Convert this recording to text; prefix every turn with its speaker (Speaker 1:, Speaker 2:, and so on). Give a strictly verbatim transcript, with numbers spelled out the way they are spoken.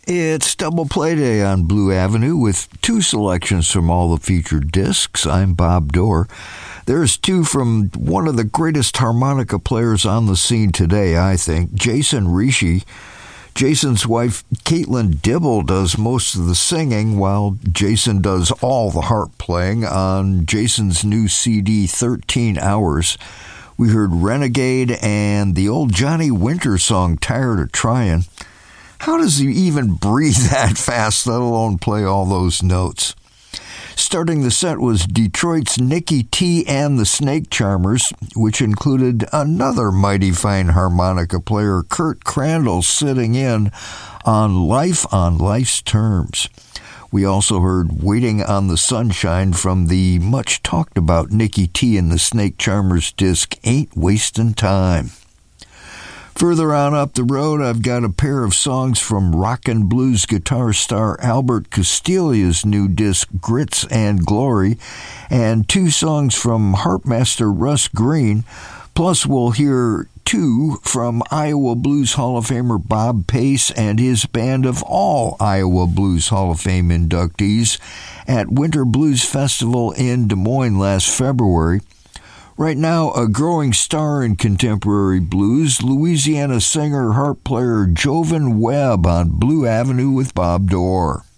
Speaker 1: It's Double Play Day on Blue Avenue with two selections from all the featured discs. I'm Bob Dorr. There's two from one of the greatest harmonica players on the scene today, I think, Jason Ricci. Jason's wife, Caitlin Dibble, does most of the singing, while Jason does all the harp playing on Jason's new C D, thirteen hours. We heard Renegade and the old Johnny Winter song, Tired of Trying. How does he even breathe that fast, let alone play all those notes? Starting the set was Detroit's Nicky T and the Snake Charmers, which included another mighty fine harmonica player, Kurt Crandall, sitting in on Life on Life's Terms. We also heard Waiting on the Sunshine from the much-talked-about Nicky T and the Snake Charmers disc, Ain't Wastin' Time. Further on up the road, I've got a pair of songs from rock and blues guitar star Albert Castiglia's new disc, Grits and Glory, and two songs from harpmaster Russ Green. Plus, we'll hear two from Iowa Blues Hall of Famer Bob Pace and his band of all Iowa Blues Hall of Fame inductees at Winter Blues Festival in Des Moines last February. Right now, a growing star in contemporary blues, Louisiana singer, harp player Jovan Webb on Blue Avenue with Bob Dorr.